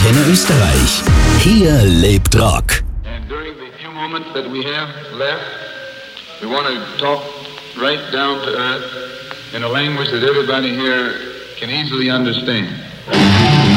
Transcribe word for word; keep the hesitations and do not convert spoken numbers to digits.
Antenne Österreich. Hier lebt Rock. And during the few moments that we have left, we want to talk right down to earth in a language that everybody here can easily understand.